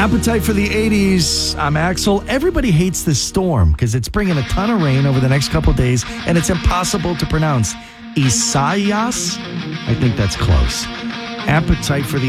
Appetite for the 80s. I'm Axel. Everybody hates this storm because it's bringing a ton of rain over the next couple of days, and it's impossible to pronounce. Isaias? I think that's close. Appetite for the